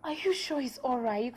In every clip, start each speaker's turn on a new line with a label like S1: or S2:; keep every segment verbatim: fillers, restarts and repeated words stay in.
S1: Are you sure he's alright?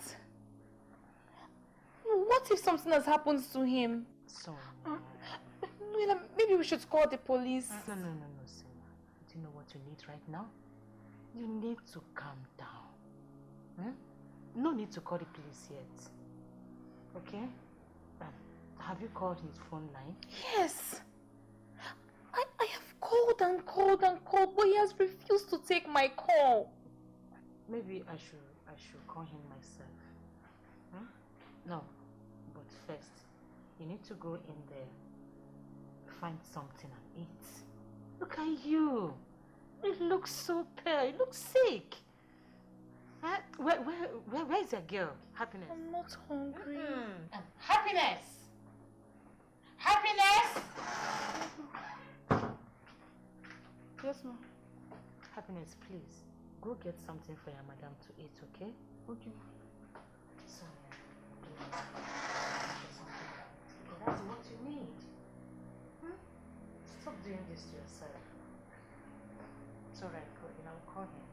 S1: What if something has happened to him?
S2: So,
S1: uh, maybe we should call the police.
S2: No, no, no, no, Selma. Do you know what you need right now? You need to calm down. Hmm? No need to call the police yet. Okay? Um, have you called his phone line?
S1: Yes. I, I have called and called and called, but he has refused to take my call.
S2: Maybe I should I should call him myself. Hmm? No, but first, you need to go in there, find something and eat. Look at you. You look so pale. You look sick. Huh? Where, where, where, where is your girl? Happiness.
S1: I'm not hungry.
S2: Mm-hmm. um, Happiness! Happiness!
S1: Yes, ma'am.
S2: Happiness, please. Go get something for your madam to eat, okay?
S1: Okay.
S2: Sorry. That's what you need. Hmm? Stop doing this to yourself. It's alright, go in. I'll call him.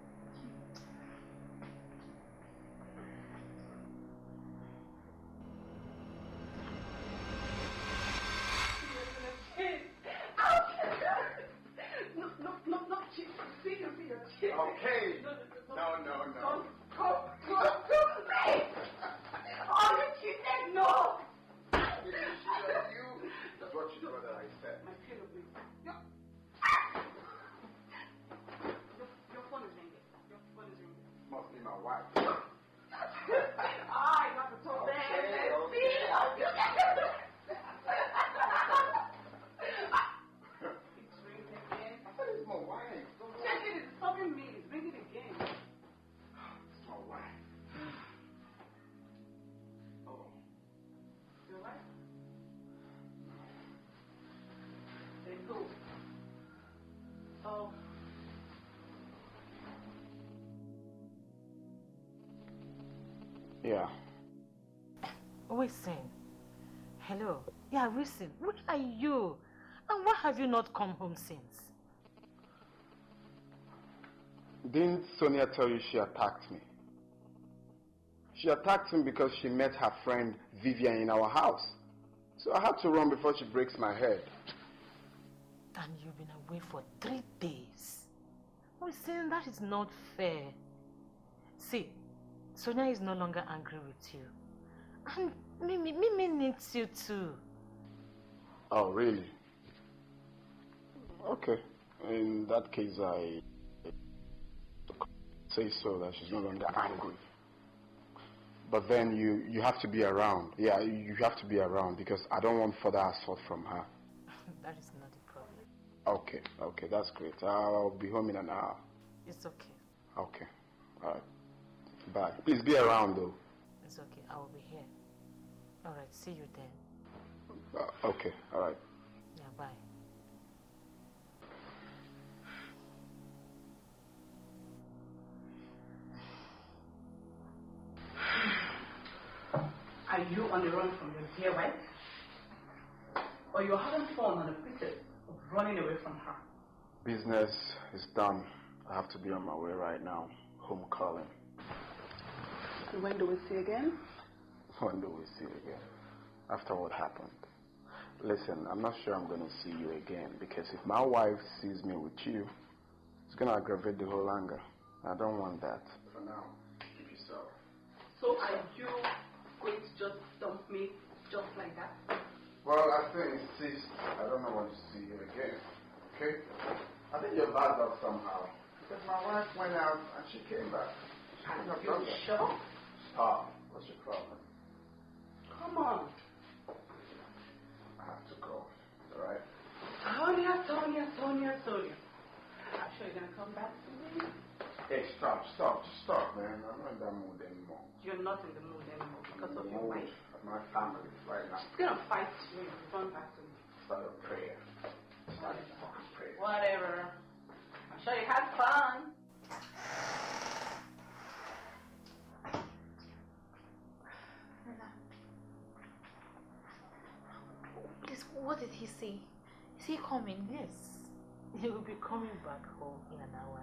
S3: No, no, no, no, see you, see you.
S4: Okay. No, no, no. no.
S3: Come, come, come, come, please. Oh, you cheated, no.
S4: I didn't cheat on you. That's what your brother I said.
S3: My pillow, please. Your, your phone is ringing. Your phone is ringing.
S4: Must be my wife.
S3: Ah, you got to talk
S4: okay,
S3: there.
S4: okay.
S3: It's ringing again.
S4: I thought it was my wife.
S3: Check it, it's stopping me. It's ringing again.
S4: It's my wife. Oh.
S3: Your wife? Then who? Oh.
S4: Yeah.
S2: Listen. Hello. Yeah, listen. Where are you? And why have you not come home since?
S4: Didn't Sonia tell you she attacked me? She attacked me because she met her friend Vivian in our house. So I had to run before she breaks my head.
S2: And you've been away for three days. Listen, that is not fair. See, Sonia is no longer angry with you. And Mimi, Mimi needs you too.
S4: Oh, really? Okay. In that case, I say so that she's no longer angry. But then you, you have to be around. Yeah, you have to be around because I don't want further assault from her.
S2: That is not a problem.
S4: Okay, okay, that's great. I'll be home in an hour.
S2: It's okay.
S4: Okay, alright. Bye. Please be around though.
S2: It's okay, I will be here. Alright, see you then.
S4: Uh, okay, alright.
S2: Yeah, bye.
S3: Are you on the run from your dear wife? Or you're having fun on the pretext of running away from her?
S4: Business is done. I have to be on my way right now. Home calling.
S3: So when do we see again?
S4: When do we see again? After what happened. Listen, I'm not sure I'm going to see you again because if my wife sees me with you, it's going to aggravate the whole anger. I don't want that. For now, keep yourself.
S3: So are you going to just dump me just like that?
S4: Well, I think sis, I don't know when to see you again. Okay? I think you're bad up somehow. Because my wife went out and she came back.
S3: Are you sure?
S4: Stop. What's your problem?
S3: Come on.
S4: I have to go. Alright?
S3: Sonia, Sonia, Sonia, Sonia. I'm sure you're going to come back to me.
S4: Hey, stop, stop, just stop, man. I'm not in that mood anymore.
S3: You're not in the mood anymore because
S4: I'm
S3: of
S4: in the
S3: your
S4: mood
S3: wife.
S4: of my family right now.
S3: She's going to fight you if you come back to me.
S4: Start a prayer. Start a fucking prayer.
S3: Whatever. I'm sure you had fun.
S1: Please, what did he say? Is he coming?
S2: Yes. He will be coming back home in an hour.